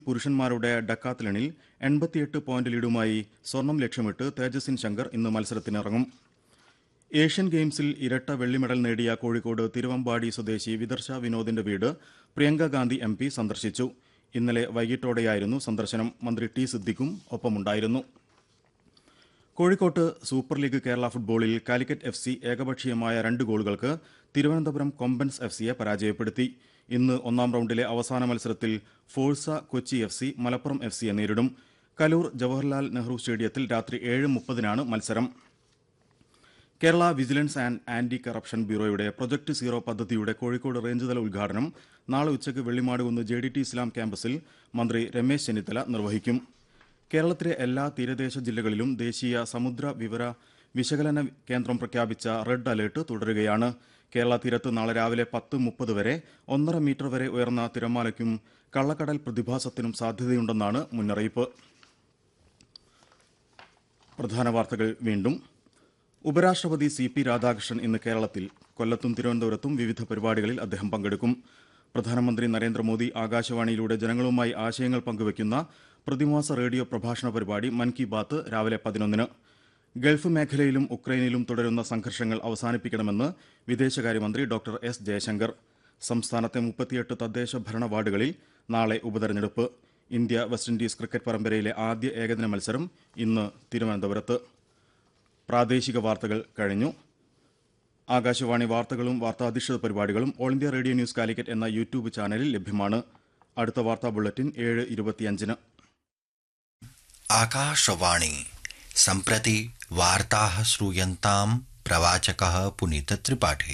പുരുഷന്മാരുടെ ഡക്കാത്തലണിൽ 88 പോയിന്റ് ലീഡുമായി സ്വർണം ലക്ഷ്യമിട്ട് തേജസ്വിൻ ശങ്കർ ഇന്ന് മത്സരത്തിനിറങ്ങും. ഏഷ്യൻ ഗെയിംസിൽ ഇരട്ട വെള്ളി മെഡൽ നേടിയ കോഴിക്കോട് തിരുവമ്പാടി സ്വദേശി വിദർശ വിനോദിന്റെ വീട് പ്രിയങ്ക ഗാന്ധി MP സന്ദർശിച്ചു. ഇന്നലെ വൈകിട്ടോടെയായിരുന്നു സന്ദർശനം. മന്ത്രി ടി സിദ്ദിഖും ഒപ്പമുണ്ടായിരുന്നു. കോഴിക്കോട്ട് സൂപ്പർ ലീഗ് കേരള ഫുട്ബോളിൽ കാലിക്കറ്റ് FC ഏകപക്ഷീയമായ 2 ഗോളുകൾക്ക് തിരുവനന്തപുരം കൊമ്പൻസ് FCയെ പരാജയപ്പെടുത്തി. ഇന്ന് ഒന്നാം റൌണ്ടിലെ അവസാന മത്സരത്തിൽ ഫോഴ്സ കൊച്ചി FC മലപ്പുറം FCയെ നേരിടും. കലൂർ ജവഹർലാൽ നെഹ്റു സ്റ്റേഡിയത്തിൽ രാത്രി 7:30-നാണ് മത്സരം. Kerala vigilance and anti corruption ബ്യൂറോയുടെ project zero പദ്ധതിയുടെ കോഴിക്കോട് റേഞ്ച് തല ഉദ്ഘാടനം നാളെ ഉച്ചയ്ക്ക് വെള്ളിമാടുകുന്ന് JDT ഇസ്ലാം ക്യാമ്പസിൽ മന്ത്രി രമേശ് ചെന്നിത്തല നിർവഹിക്കും. കേരളത്തിലെ എല്ലാ തീരദേശ ജില്ലകളിലും ദേശീയ സമുദ്ര വിവര വിശകലന കേന്ദ്രം പ്രഖ്യാപിച്ച റെഡ് അലേർട്ട് തുടരുകയാണ്. കേരള തീരത്ത് നാളെ രാവിലെ 10:30 വരെ 1.5 മീറ്റർ വരെ ഉയർന്ന തിരമാലയ്ക്കും കള്ളക്കടൽ പ്രതിഭാസത്തിനും സാധ്യതയുണ്ടെന്നാണ് മുന്നറിയിപ്പ്. പ്രധാന വാർത്തകൾ വീണ്ടും. ഉപരാഷ്ട്രപതി CP രാധാകൃഷ്ണൻ ഇന്ന് കേരളത്തിൽ. കൊല്ലത്തും തിരുവനന്തപുരത്തും വിവിധ പരിപാടികളിൽ അദ്ദേഹം പങ്കെടുക്കും. പ്രധാനമന്ത്രി നരേന്ദ്രമോദി ആകാശവാണിയിലൂടെ ജനങ്ങളുമായി ആശയങ്ങൾ പങ്കുവയ്ക്കുന്ന പ്രതിമാസ റേഡിയോ പ്രഭാഷണ പരിപാടി മൻ കി ബാത്ത് രാവിലെ 11-ന്. ഗൾഫ് മേഖലയിലും ഉക്രൈനിലും തുടരുന്ന സംഘർഷങ്ങൾ അവസാനിപ്പിക്കണമെന്ന് വിദേശകാര്യമന്ത്രി ഡോക്ടർ S ജയശങ്കർ. സംസ്ഥാനത്തെ 38 തദ്ദേശ ഭരണ വാർഡുകളിൽ നാളെ ഉപതെരഞ്ഞെടുപ്പ്. ഇന്ത്യ വെസ്റ്റ് ഇൻഡീസ് ക്രിക്കറ്റ് പരമ്പരയിലെ ആദ്യ ഏകദിന മത്സരം ഇന്ന് തിരുവനന്തപുരത്ത്. പ്രാദേശിക വാർത്തകൾ കഴിഞ്ഞു. ആകാശവാണി വാർത്തകളും വാർത്താധിഷ്ഠിത പരിപാടികളും all India radio news Calicut എന്ന യൂട്യൂബ് ചാനലിൽ ലഭ്യമാണ്. അടുത്ത വാർത്താ ബുള്ളറ്റിൻ 7:25-ന്. आकाशवाणी सम्प्रति वार्ताः श्रूयन्ताम् प्रवाचकः पुनीत त्रिपाठी।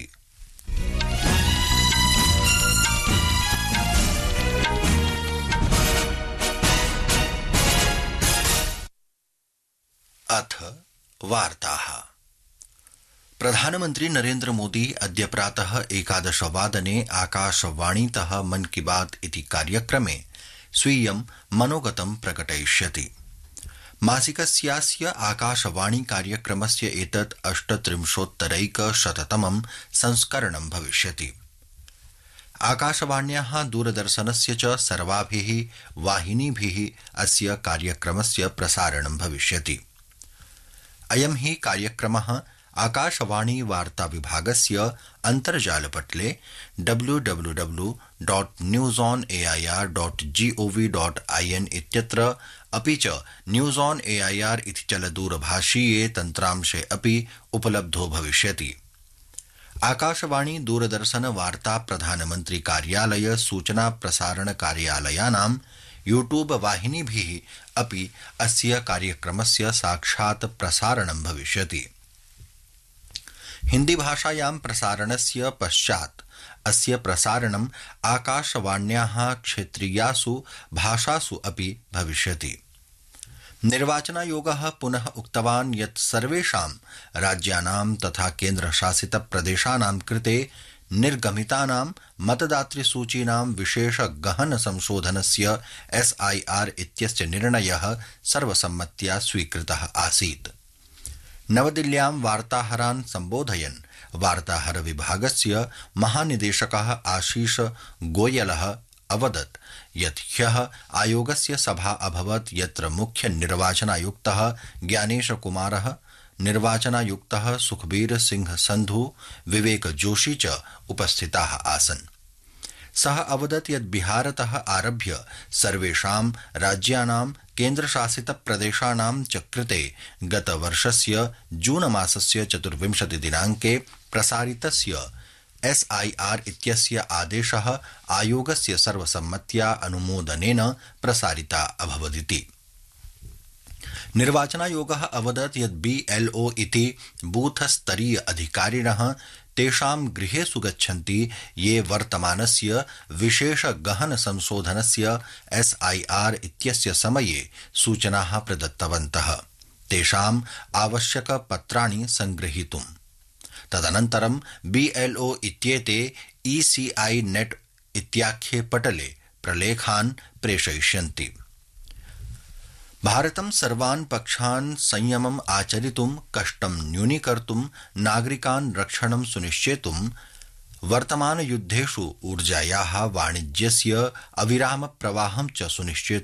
अथ वार्ताः। प्रधानमन्त्री नरेन्द्र मोदी अद्य प्रातः 11:00 आकाशवाणीतः मन की बात इति कार्यक्रमे स्वीयं मनोगतं प्रकटयिष्यति। मासिकस्यास्य आकाशवाणी कार्यक्रमस्य एतत् 38-तमं संस्करणं भविष्यति। आकाशवाण्याः दूरदर्शनस्य च सर्वाभिः वाहिनीभिः अस्य कार्यक्रमस्य प्रसारणं भविष्यति। अयं हि कार्यक्रमः आकाशवाणी वार्ता विभागस्य अन्तर्जालपटले www.newsonair.gov.in इत्यत्र अपि च न्यूज़ ऑन AIR इति चलदूरभाषीये तन्त्रांशे अपि उपलब्धो भविष्यति। आकाशवाणी दूरदर्शन वार्ता प्रधानमन्त्री कार्यालय सूचना प्रसारण कार्यालयानां यूट्यूब वाहिनीभिः अपि अस्य कार्यक्रमस्य साक्षात् प्रसारणं भविष्यति। हिन्दी भाषायां प्रसारणस्य पश्चात् अस्य प्रसारणं आकाशवाण्याः क्षेत्रीयासु भाषासु अपि भविष्यति। निर्वाचनायोगः पुनः उक्तवान् यत् सर्वेषां राज्यानां तथा केन्द्रशासितप्रदेशानां कृते निर्गमितानां मतदातृसूचीनां विशेष गहन संशोधनस्य SIR इत्यस्य निर्णयः सर्वसम्मत्या स्वीकृतः आसीत्। नवदिल्ल्यां वार्ताहरान् सम्बोधयन् वार्ताहर विभागस्य महानिदेशकः आशीष गोयलः अवदत् यत् ह्यः आयोगस्य सभा अभवत् यत्र मुख्य निर्वाचनायुक्तः ज्ञानेश कुमारः, निर्वाचनायुक्तः सुखबीर सिंह संधु, विवेक जोशी च उपस्थिताः आसन्। सः अवदत् यत् बिहारतः आरभ्य सर्वेषां राज्यानां केन्द्रशासितप्रदेशानां च कृते गतवर्षस्य जून मासस्य 24 दिनाङ्के प्रसारितस्य SIR इत्यस्य आदेशः आयोगस्य सर्वसम्मत्या अनुमोदनेन प्रसारिता अभवदिति। निर्वाचनायोगः अवदत् यत् BLO इति बूथस्तरीय अधिकारिणः तेषां गृहेषु गच्छन्ति ये वर्तमानस्य विशेष गहन संशोधनस्य SIR इत्यस्य समये सूचनाः प्रदत्तवन्तः तेषाम् आवश्यक पत्राणि संगृहीतुम्। तदनन्तरं BLO इत्येते ECI नेट इत्याख्ये पटले प्रलेखान् प्रेषयिष्यन्ति। भारतं सर्वान् पक्षान् संयमम् आचरितुं कष्टं न्यूनीकर्तुं नागरिकान् रक्षणं सुनिश्चेतुं वर्तमान युद्धेषु ऊर्जायाः वाणिज्यस्य अविराम प्रवाहं च सुनिश्चेतुं